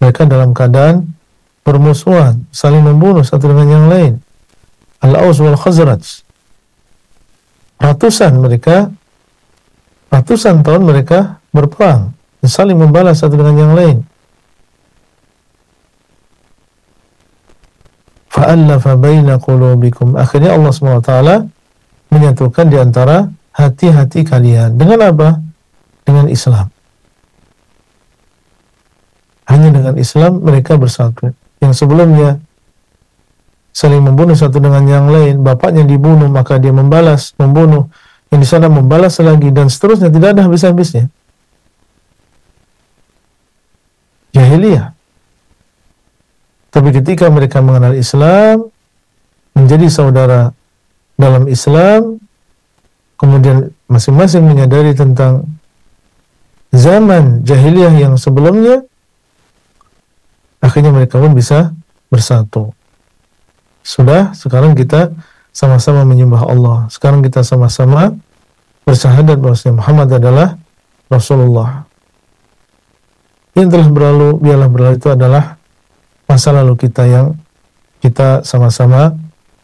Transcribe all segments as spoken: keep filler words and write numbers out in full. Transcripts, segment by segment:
Mereka dalam keadaan bermusuhan, saling membunuh satu dengan yang lain. Al-Aus wal Khazraj. Ratusan mereka, ratusan tahun mereka berperang, saling membalas satu dengan yang lain. Fa'allafa baina qulubikum. Akhirnya Allah subhanahu wa taala menyatukan di antara hati-hati kalian. Dengan apa? Dengan Islam. Hanya dengan Islam mereka bersatu. Yang sebelumnya saling membunuh satu dengan yang lain, bapaknya dibunuh maka dia membalas, membunuh, yang di sana membalas lagi, dan seterusnya, tidak ada habis-habisnya. Jahiliyah. Tapi ketika mereka mengenal Islam, menjadi saudara dalam Islam, kemudian masing-masing menyadari tentang zaman jahiliyah yang sebelumnya, akhirnya mereka pun bisa bersatu. Sudah, sekarang kita sama-sama menyembah Allah. Sekarang kita sama-sama bersyahadat bahwa Muhammad adalah Rasulullah. Yang telah berlalu, biarlah berlalu, itu adalah masa lalu kita yang kita sama-sama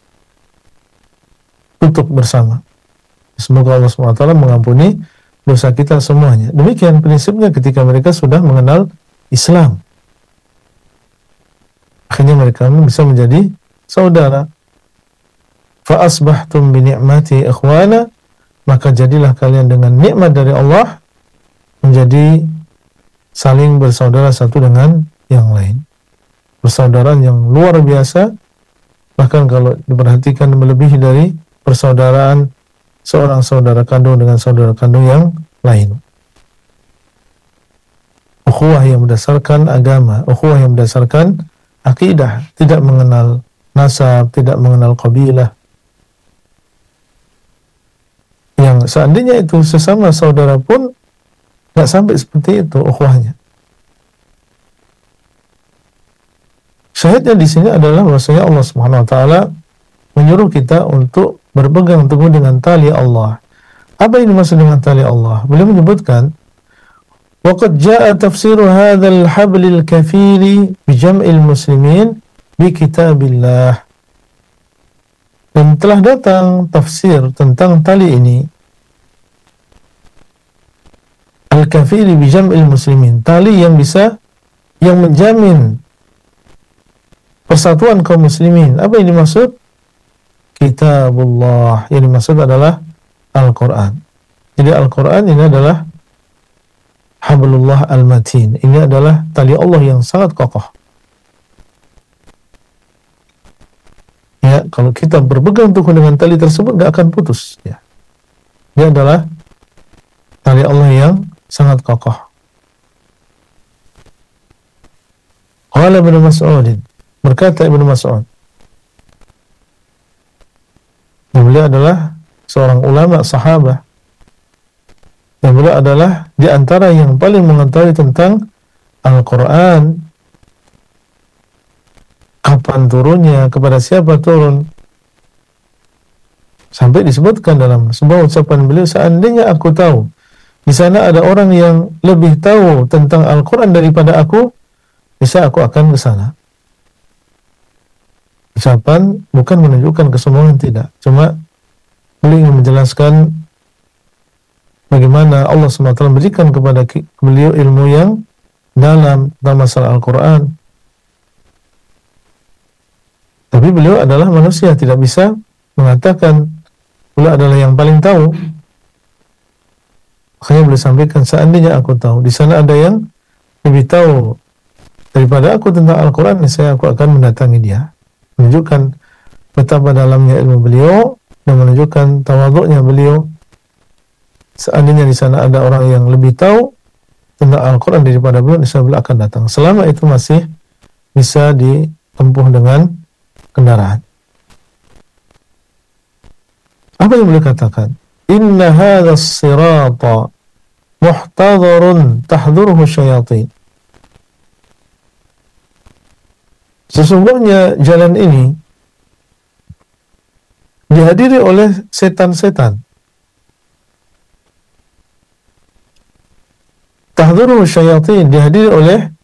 tutup bersama. Semoga Allah subhanahu wa taala mengampuni dosa kita semuanya. Demikian prinsipnya ketika mereka sudah mengenal Islam. Akhirnya mereka bisa menjadi saudara. Fa asbahtum bi ni'mati ikhwana, maka jadilah kalian dengan nikmat dari Allah menjadi saling bersaudara satu dengan yang lain. Persaudaraan yang luar biasa, bahkan kalau diperhatikan melebihi dari persaudaraan seorang saudara kandung dengan saudara kandung yang lain. Ukhuwah yang berdasarkan agama, ukhuwah yang berdasarkan akidah, tidak mengenal nasab, tidak mengenal kabilah. Yang seandainya itu sesama saudara pun nggak sampai seperti itu ukhuwahnya. Syahidnya di sini adalah bahwasanya Allah Subhanahu wa taala menyuruh kita untuk berpegang teguh dengan tali Allah. Apa yang dimaksud dengan tali Allah? Beliau menyebutkan, "Waqad jaa'a tafsiru hadzal hablil kafiri bi jam'il muslimin bi kitabillah." Dan telah datang tafsir tentang tali ini, al-kafiri bi jam'il muslimin, tali yang bisa, yang menjamin persatuan kaum muslimin. Apa yang dimaksud? Kitabullah. Yang dimaksud adalah Al-Quran. Jadi Al-Quran ini adalah hablullah al-matin. Ini adalah tali Allah yang sangat kokoh. Ya, kalau kita berpegang teguh dengan tali tersebut, gak akan putus. Ya. Dia adalah tali Allah yang sangat kokoh. Qala Ibnu Mas'ud, berkata Ibnu Mas'ud, beliau adalah seorang ulama sahabat, dan beliau adalah di antara yang paling mengetahui tentang Al-Quran, kapan turunnya, kepada siapa turun. Sampai disebutkan dalam sebuah ucapan beliau, seandainya aku tahu di sana ada orang yang lebih tahu tentang Al-Quran daripada aku, bisa aku akan ke sana. Ucapan bukan menunjukkan kesombongan, tidak. Cuma beliau ingin menjelaskan bagaimana Allah subhanahu wa taala memberikan kepada beliau ilmu yang dalam tentang masalah Al-Quran. Tapi beliau adalah manusia, tidak bisa mengatakan beliau adalah yang paling tahu. Makanya beliau sampaikan, seandainya aku tahu di sana ada yang lebih tahu daripada aku tentang Al-Quran, saya aku akan mendatangi dia. Menunjukkan betapa dalamnya ilmu beliau dan menunjukkan tawaduknya beliau. Seandainya di sana ada orang yang lebih tahu tentang Al-Quran daripada beliau, insya Allah akan datang. Selama itu masih bisa ditempuh dengan kendaraan. Apa yang beliau katakan? Inna hadzal sirata muhtadharun tahdhuruhu syayatin. Sesungguhnya jalan ini dihadiri oleh setan-setan. Tahdhuruhu syayatin, dihadiri oleh